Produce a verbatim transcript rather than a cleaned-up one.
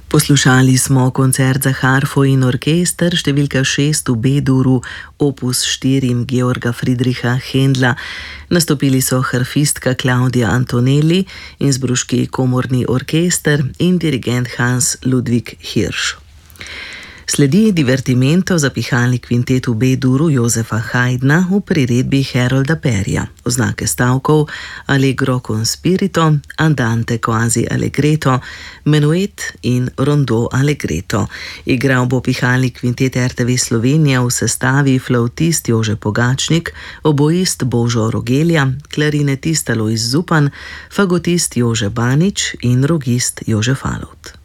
Poslušali smo koncert za harfo in orkester številka šest v B-duru, opus štiri Georga Friedricha Händla. Nastopili so harfistka Claudia Antonelli, innsbruški komorni orkester in dirigent Hans Ludwig Hirsch. Sledi divertimento za pihalni kvintet v B-duru Josefa Haydna v priredbi Harolda Perja. Oznake stavkov Allegro con spirito, Andante quasi allegretto, Menuet in Rondo allegretto. Igral bo pihalni kvintet R T V Slovenija v sestavi flavtist Jože Pogačnik, oboist Božo Rogelja, klarinetist Alojz Zupan, fagotist Jože Banič in rogist Jože Falovt.